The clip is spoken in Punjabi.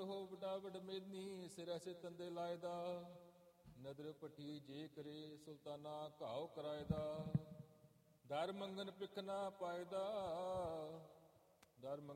ਹੋ ਵਡਾ ਵਡਮੇਨੀ ਸਿਰ ਸੇ ਤੰਦੇ ਲਾਇਦਾ ਨਦਰ ਪੱਟੀ ਜੇ ਕਰੇ ਸੁਲਤਾਨਾ ਘਾਉ ਕਰਾਇਦਾ ਦਰ ਮੰਗਨ ਪਿਖ ਨਾ ਪਾਇਦਾ ਦਰ